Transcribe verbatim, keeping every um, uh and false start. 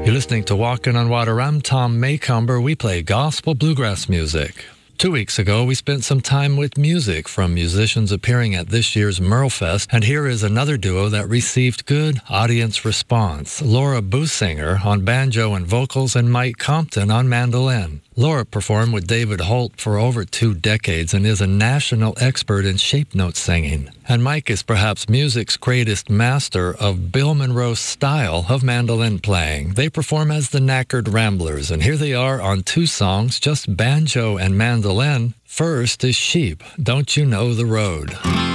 You're listening to Walking on Water. I'm Tom Maycomber. We play gospel bluegrass music. Two weeks ago, we spent some time with music from musicians appearing at this year's Merlefest, and here is another duo that received good audience response. Laura Businger on banjo and vocals and Mike Compton on mandolin. Laura performed with David Holt for over two decades and is a national expert in shape note singing. And Mike is perhaps music's greatest master of Bill Monroe's style of mandolin playing. They perform as the Knackered Ramblers, and here they are on two songs, just banjo and mandolin. First is Sheep, Don't You Know the Road?